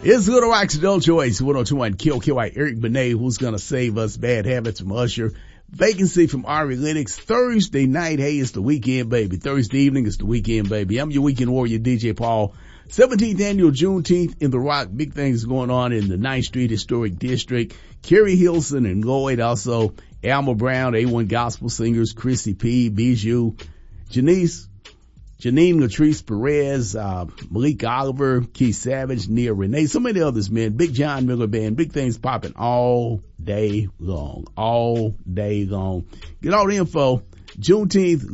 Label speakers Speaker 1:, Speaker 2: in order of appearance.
Speaker 1: It's Little Rock's Adult Choice, 102.1 KOKY. Eric Benet, who's gonna save us bad habits from Usher. Vacancy from Ari Lennox. Thursday night, hey, it's the weekend, baby. Thursday evening, it's the weekend, baby. I'm your weekend warrior, DJ Paul. 17th annual Juneteenth in the Rock. Big things going on in the 9th Street Historic District. Kerry Hilson and Lloyd, also Alma Brown, A1 Gospel Singers, Chrissy P, Bijou, Janine Latrice Perez, Malik Oliver, Keith Savage, Nia Renee, so many others, man. Big John Miller Band, big things popping all day long. Get all the info. Juneteenth,